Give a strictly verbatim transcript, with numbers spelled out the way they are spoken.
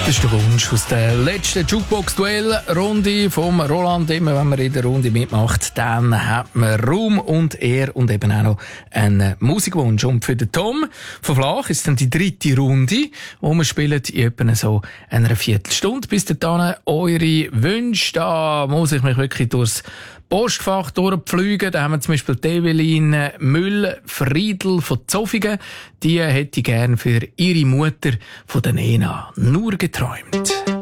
Das ist der Wunsch aus der letzten Jukebox-Duell-Runde vom Roland. Immer wenn man in der Runde mitmacht, dann hat man Raum und Ehre und eben auch noch einen Musikwunsch. Und für den Tom von Flach ist dann die dritte Runde, wo wir spielen in etwa so einer Viertelstunde. Bis dahin eure Wünsche. Da muss ich mich wirklich durchs Postfach durchpflügen. Da haben wir zum Beispiel Evelyn Müll-Friedl von Zofingen. Die hätte gern für ihre Mutter von der Nena nur geträumt.